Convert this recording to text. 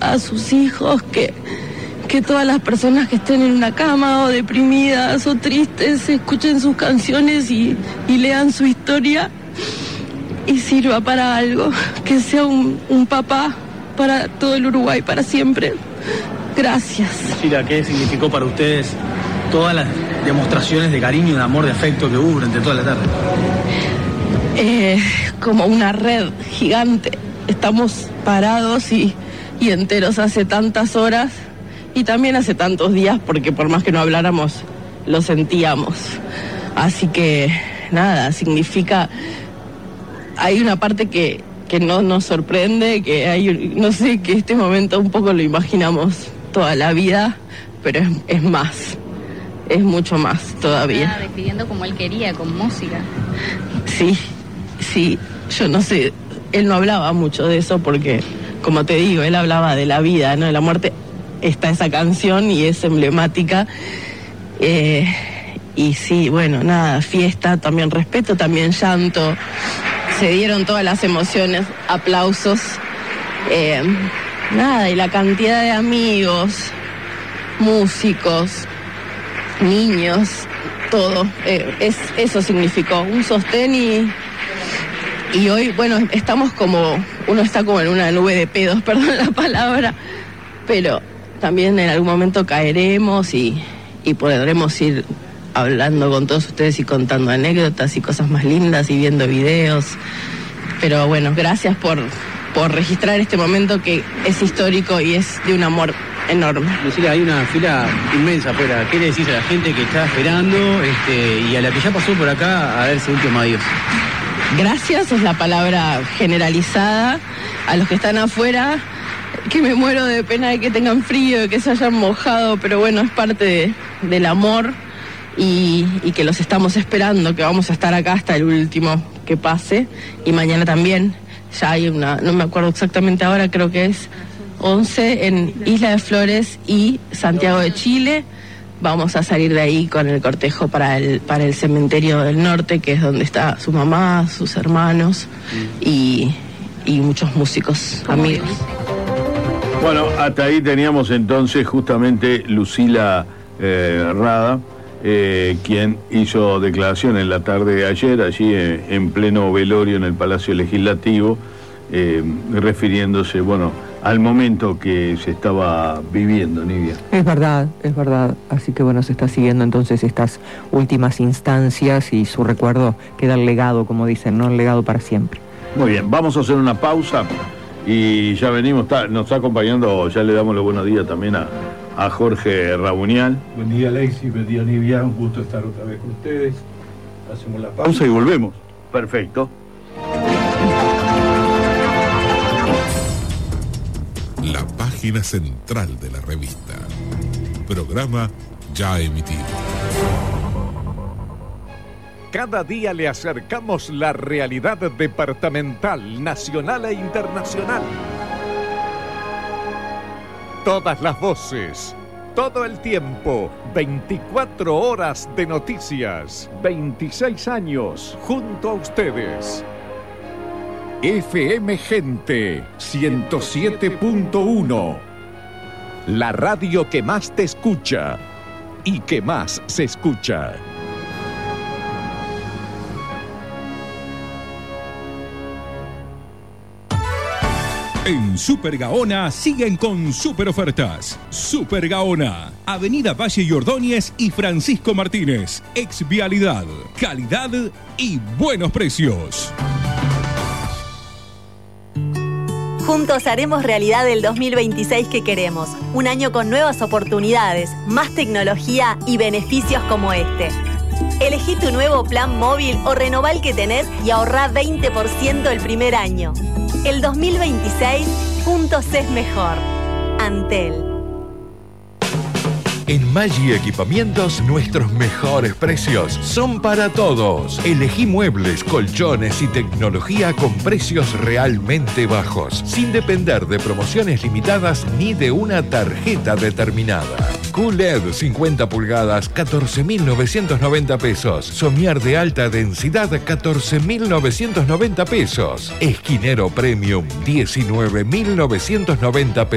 a sus hijos, que todas las personas que estén en una cama o deprimidas o tristes escuchen sus canciones y lean su historia y sirva para algo, que sea un papá para todo el Uruguay, para siempre. Gracias. Lucila, ¿qué significó para ustedes todas las demostraciones de cariño, de amor, de afecto que hubo durante toda la tarde? Como una red gigante. Estamos parados y enteros hace tantas horas y también hace tantos días, porque por más que no habláramos, lo sentíamos. Así que, nada, significa... Hay una parte que no nos sorprende, que hay, no sé, que este momento un poco lo imaginamos toda la vida, pero es más, es mucho más todavía. Estaba despidiendo como él quería, con música. Sí, yo no sé, él no hablaba mucho de eso porque, como te digo, él hablaba de la vida, ¿no? De la muerte. Está esa canción y es emblemática. Y sí, bueno, nada, fiesta, también respeto, también llanto. Se dieron todas las emociones, aplausos. Nada, y la cantidad de amigos, músicos, niños, todo. Eso significó un sostén y hoy, bueno, estamos como, uno está como en una nube de pedos, perdón la palabra, pero también en algún momento caeremos y podremos ir hablando con todos ustedes y contando anécdotas y cosas más lindas y viendo videos. Pero bueno, gracias por registrar este momento que es histórico y es de un amor enorme. Lucila, hay una fila inmensa afuera. ¿Qué le decís a la gente que está esperando y a la que ya pasó por acá a ver su último adiós? Gracias es la palabra generalizada. A los que están afuera, que me muero de pena de que tengan frío, de que se hayan mojado, pero bueno, es parte del amor. Y que los estamos esperando, que vamos a estar acá hasta el último que pase, y mañana también. Ya hay no me acuerdo exactamente ahora, creo que es 11 en Isla de Flores y Santiago de Chile. Vamos a salir de ahí con el cortejo para el cementerio del norte, que es donde está su mamá, sus hermanos y muchos músicos, amigos. Bueno, hasta ahí teníamos entonces justamente Lucila Rada, quien hizo declaración en la tarde de ayer, allí en pleno velorio en el Palacio Legislativo, refiriéndose, bueno, al momento que se estaba viviendo, Nidia. Es verdad. Así que bueno, se está siguiendo entonces estas últimas instancias y su recuerdo queda el legado, como dicen, ¿no? El legado para siempre. Muy bien, vamos a hacer una pausa y ya venimos. Nos está acompañando, ya le damos los buenos días también a Jorge Rabunial. Buen día, Alexis, buen día, Nidia, un gusto estar otra vez con ustedes. Hacemos la pausa y volvemos. Perfecto. La página central de la revista. Programa ya emitido. Cada día le acercamos la realidad departamental, nacional e internacional. Todas las voces, todo el tiempo, 24 horas de noticias, 26 años junto a ustedes. FM Gente 107.1, la radio que más te escucha y que más se escucha. En Super Gaona siguen con super ofertas. Super Gaona, Avenida Valle y Ordóñez y Francisco Martínez. Exvialidad, calidad y buenos precios. Juntos haremos realidad el 2026 que queremos. Un año con nuevas oportunidades, más tecnología y beneficios como este. Elegí tu nuevo plan móvil o renová el que tenés y ahorrá 20% el primer año. El 2026, juntos es mejor. Antel. En Maggi Equipamientos, nuestros mejores precios son para todos. Elegí muebles, colchones y tecnología con precios realmente bajos, sin depender de promociones limitadas ni de una tarjeta determinada. QLED 50 pulgadas, 14.990 pesos. Somier de alta densidad, 14.990 pesos. Esquinero Premium, 19.990 pesos.